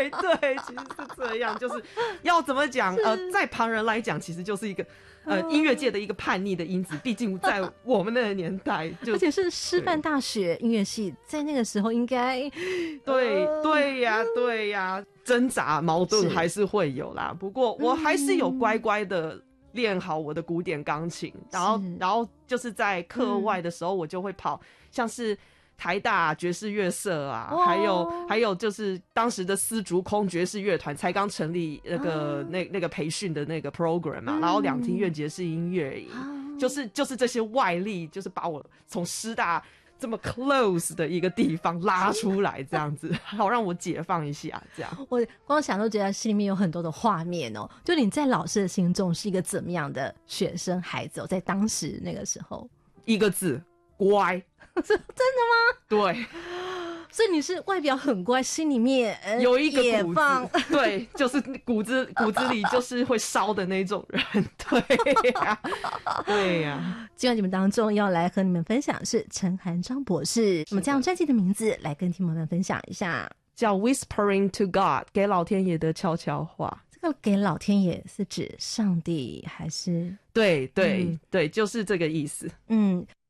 对，其实是这样，就是要怎么讲？在旁人来讲，其实就是一个音乐界的一个叛逆的因子。毕竟在我们那个年代就， 而且是师范大学音乐系，在那个时候应该对呀，挣扎矛盾还是会有啦。不过我还是有乖乖的练好我的古典钢琴，然后就是在课外的时候，我就会跑，像是台大爵士乐社啊，还有就是当时的丝竹空爵士乐团才刚成立那个培训的那个 program 嘛，然后两厅院爵士音乐营，就是这些外力，就是把我从师大这么 close 的一个地方拉出来，这样子，好让我解放一下。这样， 我光想都觉得心里面有很多的画面哦。就你在老师的心中是一个怎么样的学生孩子哦？在当时那个时候， 一个字，乖。 真的吗？ 对。 所以你是外表很乖，心里面有一个野放， 对，就是骨子里就是会烧的那种人，对呀，对呀。 今晚节目当中要来和你们分享的是陈涵章博士，我们将专辑的名字来跟听众们分享一下， 叫 Whispering to God， 给老天爷的悄悄话。 这个给老天爷是指上帝还是？ 对，就是这个意思。